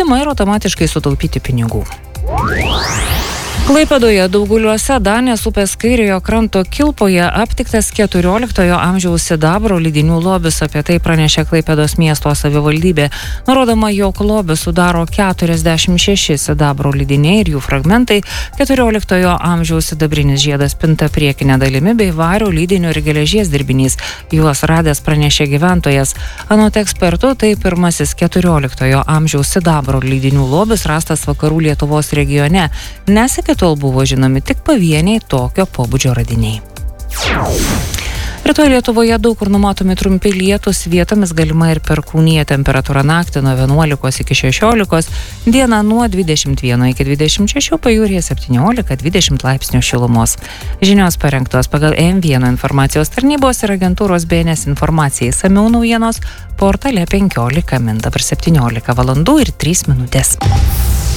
leidimą ir automatiškai sutaupyti pinigų. Klaipėdoje Dauguliuose Danės upės kairiojo kranto kilpoje aptiktas 14 amžiaus sidabro lydinių lobis, apie tai pranešė Klaipėdos miesto savivaldybė. Nurodoma, jog lobis sudaro 46 sidabro lydiniai ir jų fragmentai, 14 amžiaus sidabrinis žiedas pinta priekinė dalimi bei vario lydinio ir geležies dirbinys. Juos radęs pranešė gyventojas. Anot ekspertų, tai pirmasis 14 amžiaus sidabro lydinių lobis rastas vakarų Lietuvos regione, nes iki tol buvo žinomi tik pavieniai tokio pobūdžio radiniai. Rytoj Lietuvoje daug kur numatomi trumpi lietūs, vietomis galima ir perkūnija, temperatūra naktį nuo 11 iki 16, dieną nuo 21 iki 26, pajūryje 17-20 laipsnių šilumos. Žinios parengtos pagal M1 informacijos tarnybos ir agentūros BNS informacijai. Išsamiau naujienos portale 15 min. Dabar 17 valandų ir 3 minutės.